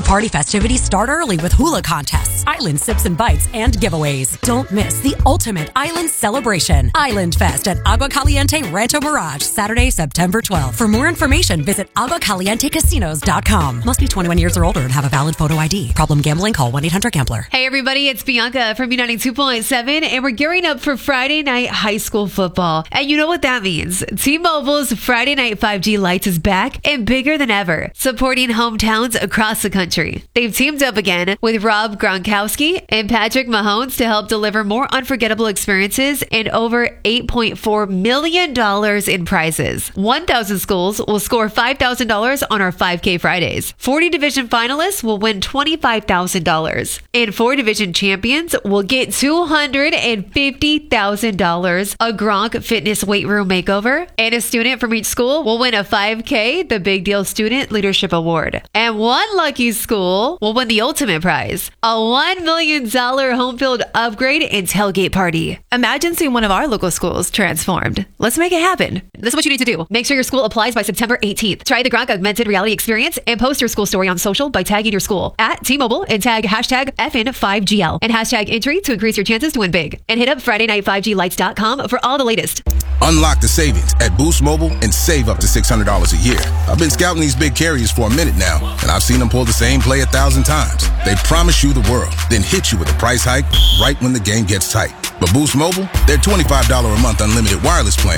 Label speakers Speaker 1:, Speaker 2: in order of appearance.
Speaker 1: Party festivities start early with hula contests, island sips and bites, and giveaways. Don't miss the ultimate island celebration. Island Fest at Agua Caliente Rancho Mirage, Saturday, September 12th. For more information, visit aguacalientecasinos.com. Must be 21 years or older and have a valid photo ID. Problem gambling? Call 1-800-GAMBLER.
Speaker 2: Hey everybody, it's Bianca from B92.7, and we're gearing up for Friday night high school football. And you know what that means. T-Mobile's Friday Night 5G Lights is back and bigger than ever, supporting hometowns across the country. They've teamed up again with Rob Gronkowski and Patrick Mahomes to help deliver more unforgettable experiences and over $8.4 million in prizes. 1,000 schools will score $5,000 on our 5K Fridays. 40 division finalists will win $25,000. And 4 division champions will get $250,000, a Gronk fitness weight room makeover, and a student from each school will win a 5K, the Big Deal Student Leadership Award. And one lucky school will win the ultimate prize, a $1 million home field upgrade and tailgate party. Imagine seeing one of our local schools transformed. Let's make it happen. This is what you need to do. Make sure your school applies by September 18th. Try the Gronk augmented reality experience and post your school story on social by tagging your school at T-Mobile and tag hashtag FN5GL and hashtag entry to increase your chances to win big. And hit up FridayNight5GLights.com for all the latest.
Speaker 3: Unlock the savings at Boost Mobile and save up to $600 a year. I've been scouting these big carriers for a minute now, and I've seen them pull the same play 1,000 times. They promise you the world, then hit you with a price hike right when the game gets tight. But Boost Mobile, their $25 a month unlimited wireless plan